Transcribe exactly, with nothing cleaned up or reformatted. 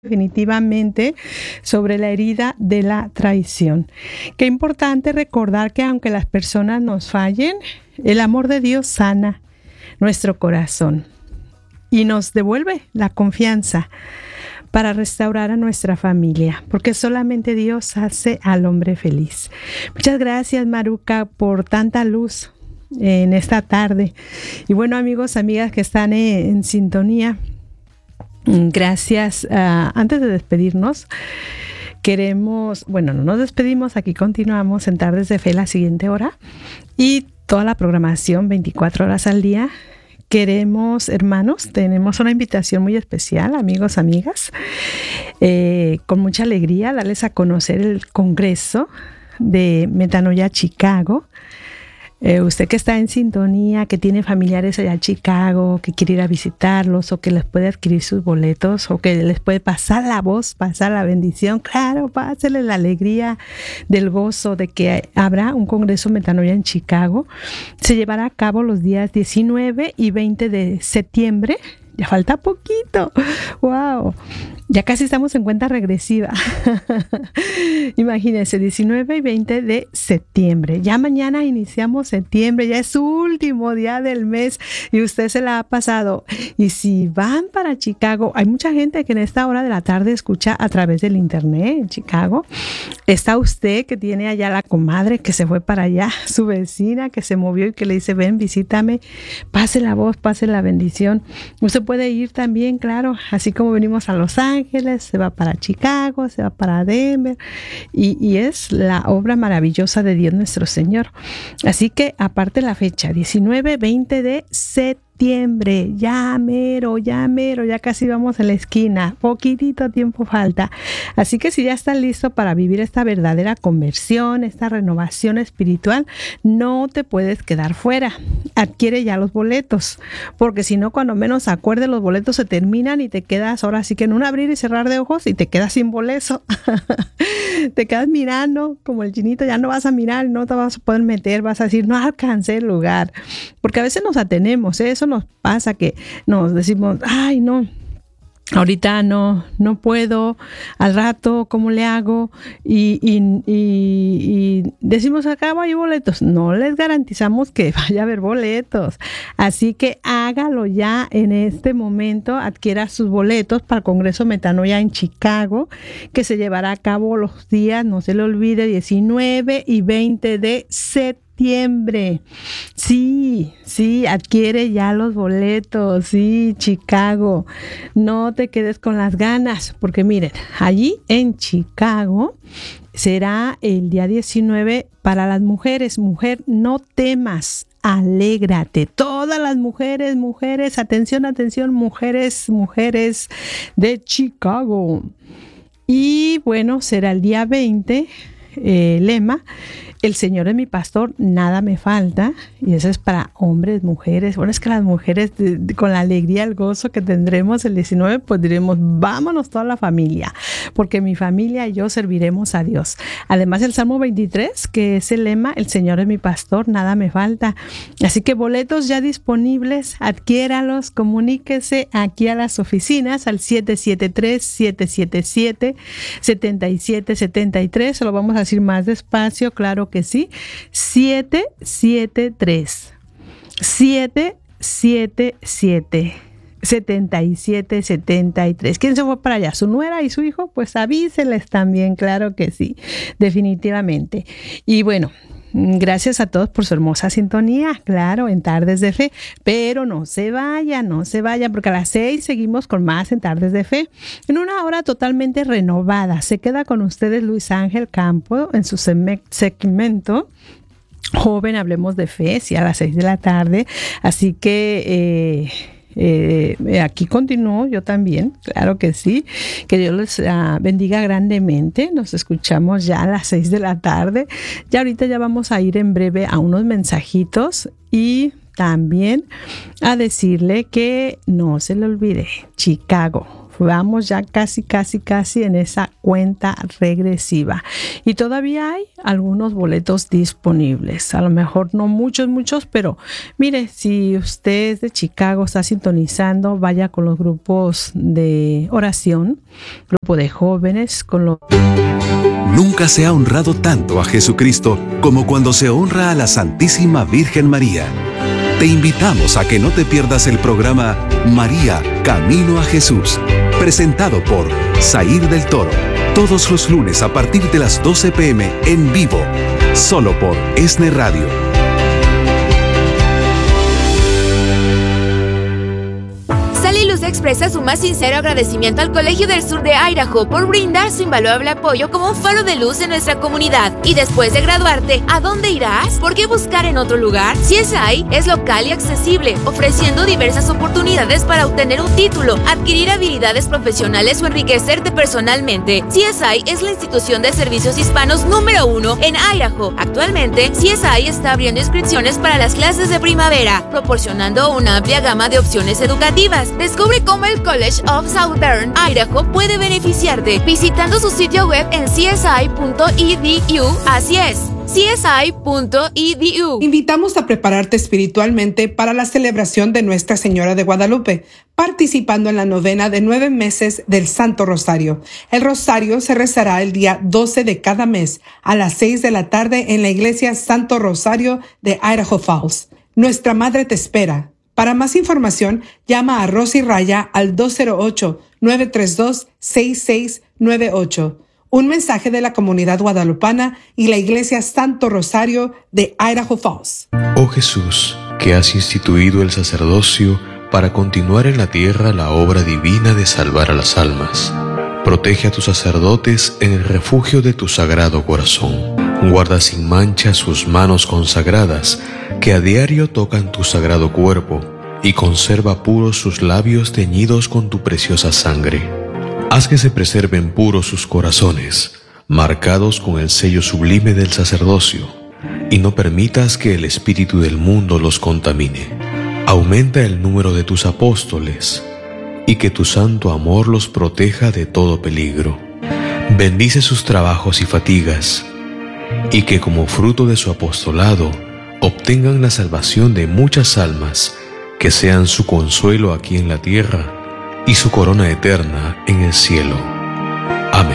definitivamente sobre la herida de la traición. Qué importante recordar que aunque las personas nos fallen, el amor de Dios sana nuestro corazón y nos devuelve la confianza para restaurar a nuestra familia, porque solamente Dios hace al hombre feliz. Muchas gracias, Maruca, por tanta luz en esta tarde. Y bueno, amigos, amigas que están en, en sintonía, gracias. Uh, antes de despedirnos, queremos, bueno, no nos despedimos, aquí continuamos en Tardes de Fe la siguiente hora y toda la programación veinticuatro horas al día. Queremos, hermanos, tenemos una invitación muy especial, amigos, amigas, eh, con mucha alegría darles a conocer el Congreso de Metanoia Chicago. Eh, usted que está en sintonía, que tiene familiares allá en Chicago, que quiere ir a visitarlos o que les puede adquirir sus boletos o que les puede pasar la voz, pasar la bendición, claro, pásele la alegría del gozo de que habrá un Congreso Metanoia en Chicago. Se llevará a cabo los días diecinueve y veinte de septiembre. Ya falta poquito. ¡Wow! Ya casi estamos en cuenta regresiva. Imagínense, diecinueve y veinte de septiembre. Ya mañana iniciamos septiembre, ya es su último día del mes y usted se la ha pasado. Y si van para Chicago, hay mucha gente que en esta hora de la tarde escucha a través del internet en Chicago. Está usted que tiene allá la comadre que se fue para allá, su vecina que se movió y que le dice, ven, visítame, pase la voz, pase la bendición. Usted puede ir también, claro, así como venimos a Los Ángeles, se va para Chicago, se va para Denver y, y es la obra maravillosa de Dios nuestro Señor. Así que aparte la fecha, diecinueve, veinte de septiembre. Septiembre, ya mero, ya mero, ya casi vamos a la esquina, poquitito tiempo falta. Así que si ya está listo para vivir esta verdadera conversión, esta renovación espiritual, no te puedes quedar fuera. Adquiere ya los boletos, porque si no, cuando menos acuerde, los boletos se terminan y te quedas ahora sí que en un abrir y cerrar de ojos y te quedas sin boleto. Te quedas mirando como el chinito, ya no vas a mirar, no te vas a poder meter, vas a decir, no alcancé el lugar. Porque a veces nos atenemos, ¿eh? Eso nos pasa que nos decimos, ay, no, ahorita no, no puedo, al rato, ¿cómo le hago? Y, y, y, y decimos, acá hay boletos. No les garantizamos que vaya a haber boletos. Así que hágalo ya en este momento, adquiera sus boletos para el Congreso Metanoia en Chicago, que se llevará a cabo los días, no se le olvide, diecinueve y veinte de septiembre. Septiembre. Sí, sí, adquiere ya los boletos, sí, Chicago. No te quedes con las ganas, porque miren, allí en Chicago será el día diecinueve para las mujeres. Mujer, no temas, alégrate. Todas las mujeres, mujeres, atención, atención, mujeres, mujeres de Chicago. Y bueno, será el día veinte, eh, lema, el Señor es mi pastor, nada me falta. Y eso es para hombres, mujeres. Bueno, es que las mujeres, de, de, con la alegría, el gozo que tendremos el diecinueve, pues diremos, vámonos toda la familia, porque mi familia y yo serviremos a Dios. Además, el Salmo veintitrés, que es el lema, el Señor es mi pastor, nada me falta. Así que boletos ya disponibles, adquiéralos, comuníquese aquí a las oficinas al siete siete tres, siete siete siete, siete siete siete tres. Se lo vamos a decir más despacio, claro que sí, siete siete tres, siete siete siete, siete siete siete tres. ¿Quién se fue para allá? ¿Su nuera y su hijo? Pues avíseles también, claro que sí, definitivamente. Y bueno, gracias a todos por su hermosa sintonía, claro, en Tardes de Fe, pero no se vayan, no se vayan, porque a las seis seguimos con más en Tardes de Fe, en una hora totalmente renovada. Se queda con ustedes Luis Ángel Campo en su segmento Joven, Hablemos de Fe, sí, a las seis de la tarde, así que eh, Eh, aquí continúo yo también, claro que sí, que Dios les uh, bendiga grandemente. Nos escuchamos ya a las seis de la tarde. Ya ahorita ya vamos a ir en breve a unos mensajitos y también a decirle que no se le olvide, Chicago, vamos ya casi, casi, casi en esa cuenta regresiva. Y todavía hay algunos boletos disponibles. A lo mejor no muchos, muchos, pero mire, si usted es de Chicago, está sintonizando, vaya con los grupos de oración, grupo de jóvenes, con los... Nunca se ha honrado tanto a Jesucristo como cuando se honra a la Santísima Virgen María. Te invitamos a que no te pierdas el programa María, Camino a Jesús, presentado por Zair del Toro, todos los lunes a partir de las doce pe eme en vivo, solo por ESNE Radio. Luz expresa su más sincero agradecimiento al Colegio del Sur de Idaho por brindar su invaluable apoyo como un faro de luz en nuestra comunidad. Y después de graduarte, ¿a dónde irás? ¿Por qué buscar en otro lugar? C S I es local y accesible, ofreciendo diversas oportunidades para obtener un título, adquirir habilidades profesionales o enriquecerte personalmente. C S I es la institución de servicios hispanos número uno en Idaho. Actualmente, C S I está abriendo inscripciones para las clases de primavera, proporcionando una amplia gama de opciones educativas. Descubre cómo el College of Southern Idaho puede beneficiarte visitando su sitio web en c s i punto e d u. Así es, c s i punto e d u. Invitamos a prepararte espiritualmente para la celebración de Nuestra Señora de Guadalupe, participando en la novena de nueve meses del Santo Rosario. El Rosario se rezará el día doce de cada mes a las seis de la tarde en la iglesia Santo Rosario de Idaho Falls. Nuestra Madre te espera. Para más información, llama a Rosy Raya al dos cero ocho, nueve tres dos, seis seis nueve ocho. Un mensaje de la comunidad guadalupana y la Iglesia Santo Rosario de Idaho Falls. Oh Jesús, que has instituido el sacerdocio para continuar en la tierra la obra divina de salvar a las almas, protege a tus sacerdotes en el refugio de tu sagrado corazón. Guarda sin mancha sus manos consagradas, que a diario tocan tu sagrado cuerpo, y conserva puros sus labios teñidos con tu preciosa sangre. Haz que se preserven puros sus corazones, marcados con el sello sublime del sacerdocio, y no permitas que el espíritu del mundo los contamine. Aumenta el número de tus apóstoles, y que tu santo amor los proteja de todo peligro. Bendice sus trabajos y fatigas, y que como fruto de su apostolado obtengan la salvación de muchas almas, que sean su consuelo aquí en la tierra y su corona eterna en el cielo.